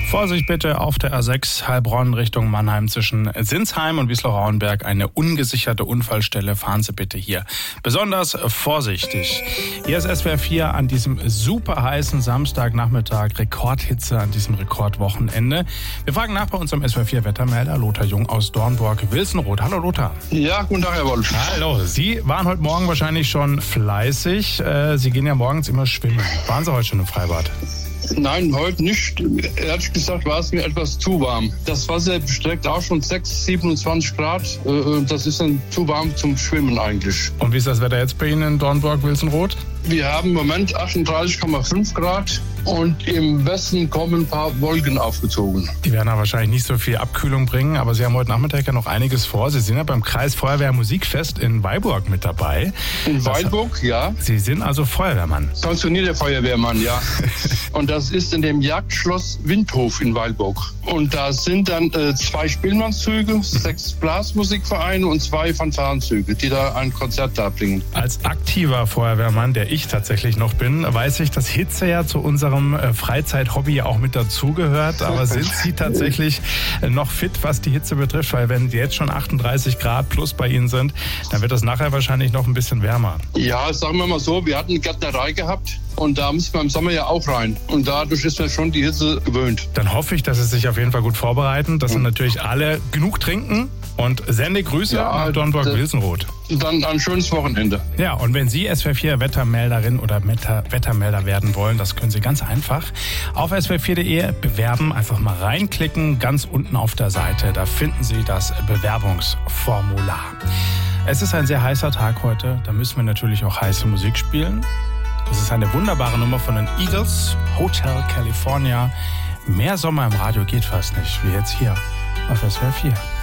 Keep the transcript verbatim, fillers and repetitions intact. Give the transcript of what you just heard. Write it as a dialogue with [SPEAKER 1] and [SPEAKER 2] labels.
[SPEAKER 1] Vorsicht bitte auf der A sechs Heilbronn Richtung Mannheim zwischen Sinsheim und Wiesloch-Rauenberg. Eine ungesicherte Unfallstelle. Fahren Sie bitte hier besonders vorsichtig. Hier ist S W R vier an diesem super heißen Samstagnachmittag. Rekordhitze an diesem Rekordwochenende. Wir fragen nach bei unserem S W R vier Wettermelder Lothar Jung aus Dornburg-Wilsonroth. Hallo Lothar.
[SPEAKER 2] Ja, guten Tag, Herr Wolf.
[SPEAKER 1] Hallo. Sie waren heute Morgen wahrscheinlich schon fleißig. Sie gehen ja morgens immer schwimmen. Waren Sie heute schon im Freibad?
[SPEAKER 2] Nein, heute nicht. Ehrlich gesagt war es mir etwas zu warm. Das Wasser beträgt auch schon sechs, siebenundzwanzig Grad. Das ist dann zu warm zum Schwimmen eigentlich.
[SPEAKER 1] Und wie ist das Wetter jetzt bei Ihnen in Dornburg-Wilsonroth?
[SPEAKER 2] Wir haben im Moment achtunddreißig Komma fünf Grad und im Westen kommen ein paar Wolken aufgezogen.
[SPEAKER 1] Die werden ja wahrscheinlich nicht so viel Abkühlung bringen, aber Sie haben heute Nachmittag ja noch einiges vor. Sie sind ja beim Kreisfeuerwehr Musikfest in Weilburg mit dabei.
[SPEAKER 2] In Weilburg, ja.
[SPEAKER 1] Sie sind also Feuerwehrmann.
[SPEAKER 2] Pensionierter Feuerwehrmann, ja. Und das ist in dem Jagdschloss Windhof in Weilburg. Und da sind dann äh, zwei Spielmannszüge, sechs Blasmusikvereine und zwei Fanfarenzüge, die da ein Konzert darbringen.
[SPEAKER 1] Als aktiver Feuerwehrmann, der ich tatsächlich noch bin, weiß ich, dass Hitze ja zu unserem äh, Freizeit-Hobby auch mit dazugehört. Aber sind Sie tatsächlich äh, noch fit, was die Hitze betrifft? Weil wenn jetzt schon achtunddreißig Grad plus bei Ihnen sind, dann wird das nachher wahrscheinlich noch ein bisschen wärmer.
[SPEAKER 2] Ja, sagen wir mal so, wir hatten eine Gärtnerei gehabt. Und da müssen wir im Sommer ja auch rein. Und dadurch ist man schon die Hitze gewöhnt.
[SPEAKER 1] Dann hoffe ich, dass Sie sich auf jeden Fall gut vorbereiten, dass Sie natürlich alle genug trinken. Und sende Grüße
[SPEAKER 2] ja,
[SPEAKER 1] nach Dornburg-Wilsonroth.
[SPEAKER 2] Dann ein schönes Wochenende.
[SPEAKER 1] Ja, und wenn Sie S W R vier Wettermelderin oder Meta- Wettermelder werden wollen, das können Sie ganz einfach auf S W R vier Punkt de bewerben. Einfach mal reinklicken, ganz unten auf der Seite. Da finden Sie das Bewerbungsformular. Es ist ein sehr heißer Tag heute. Da müssen wir natürlich auch heiße Musik spielen. Das ist eine wunderbare Nummer von den Eagles, Hotel California. Mehr Sommer im Radio geht fast nicht, wie jetzt hier auf S W R vier.